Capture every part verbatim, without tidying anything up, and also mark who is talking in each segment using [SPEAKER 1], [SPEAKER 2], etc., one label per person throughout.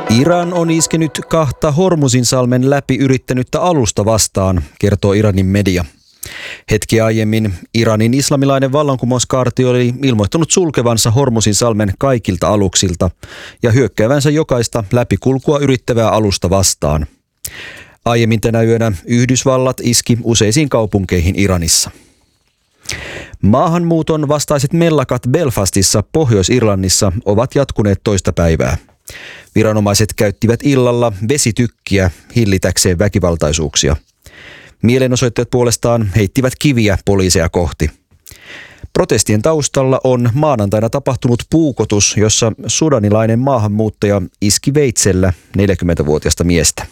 [SPEAKER 1] Iran on iskenyt kahta Hormuzinsalmen läpi yrittänyttä alusta vastaan, kertoo Iranin media. Hetki aiemmin Iranin islamilainen vallankumouskaarti oli ilmoittanut sulkevansa Hormuzinsalmen kaikilta aluksilta ja hyökkäävänsä jokaista läpikulkua yrittävää alusta vastaan. Aiemmin tänä yönä Yhdysvallat iski useisiin kaupunkeihin Iranissa. Maahanmuuton vastaiset mellakat Belfastissa Pohjois-Irlannissa ovat jatkuneet toista päivää. Viranomaiset käyttivät illalla vesitykkiä hillitäkseen väkivaltaisuuksia. Mielenosoittajat puolestaan heittivät kiviä poliiseja kohti. Protestien taustalla on maanantaina tapahtunut puukotus, jossa sudanilainen maahanmuuttaja iski veitsellä neljäkymmentävuotiasta miestä.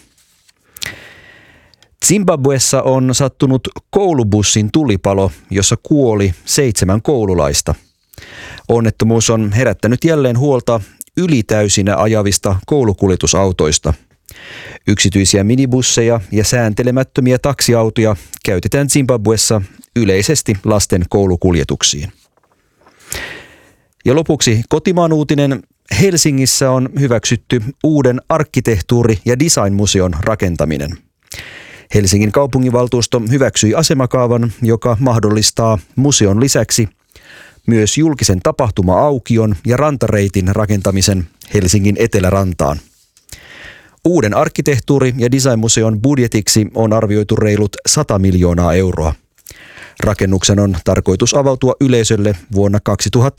[SPEAKER 1] Zimbabwessa on sattunut koulubussin tulipalo, jossa kuoli seitsemän koululaista. Onnettomuus on herättänyt jälleen huolta ylitäysinä ajavista koulukuljetusautoista. Yksityisiä minibusseja ja sääntelemättömiä taksiautoja käytetään Zimbabwessa yleisesti lasten koulukuljetuksiin. Ja lopuksi kotimaan uutinen. Helsingissä on hyväksytty uuden arkkitehtuuri- ja designmuseon rakentaminen. Helsingin kaupunginvaltuusto hyväksyi asemakaavan, joka mahdollistaa museon lisäksi myös julkisen tapahtuma-aukion ja rantareitin rakentamisen Helsingin etelärantaan. Uuden arkkitehtuuri- ja designmuseon budjetiksi on arvioitu reilut sata miljoonaa euroa. Rakennuksen on tarkoitus avautua yleisölle vuonna kaksituhattakahdeksantoista.